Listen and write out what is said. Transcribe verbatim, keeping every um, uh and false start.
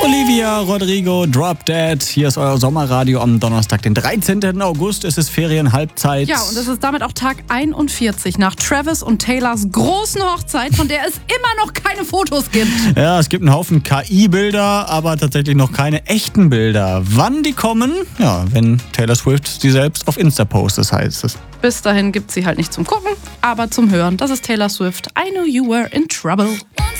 Olivia Rodrigo, Drop Dead. Hier ist euer Sommerradio am Donnerstag, den dreizehnten August. Es ist Ferienhalbzeit. Ja, und es ist damit auch Tag einundvierzig nach Travis und Taylors großen Hochzeit, von der es immer noch keine Fotos gibt. Ja, es gibt einen Haufen K I-Bilder, aber tatsächlich noch keine echten Bilder. Wann die kommen? Ja, wenn Taylor Swift sie selbst auf Insta postet, heißt es. Bis dahin gibt sie halt nicht zum Gucken, aber zum Hören. Das ist Taylor Swift. I Knew You Were in Trouble.